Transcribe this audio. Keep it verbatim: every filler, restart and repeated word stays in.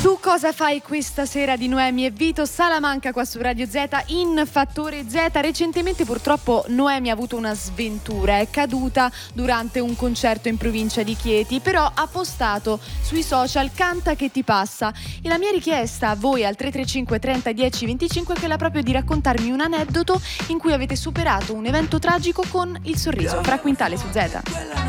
Tu cosa fai questa sera di Noemi e Vito Salamanca qua su Radio Z in Fattore Z? Recentemente purtroppo Noemi ha avuto una sventura, è caduta durante un concerto in provincia di Chieti, però ha postato sui social "Canta che ti passa", e la mia richiesta a voi al tre tre cinque trenta dieci venticinque è quella proprio di raccontarmi un aneddoto in cui avete superato un evento tragico con il sorriso. Fra Quintale su Z.